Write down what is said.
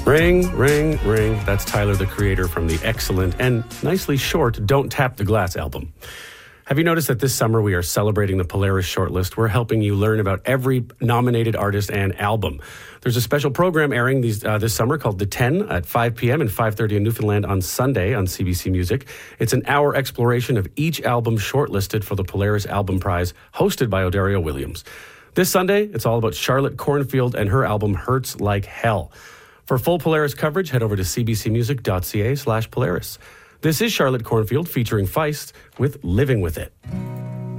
Ring, ring, ring. That's Tyler, the Creator, from the excellent and nicely short Don't Tap the Glass album. Have you noticed that this summer we are celebrating the Polaris shortlist? We're helping you learn about every nominated artist and album. There's a special program airing this summer called The 10 at 5 p.m. and 5:30 in Newfoundland on Sunday on CBC Music. It's an hour exploration of each album shortlisted for the Polaris Album Prize, hosted by Odario Williams. This Sunday, it's all about Charlotte Cornfield and her album Hurts Like Hell. For full Polaris coverage, head over to cbcmusic.ca/Polaris. This is Charlotte Cornfield featuring Feist with Living With It.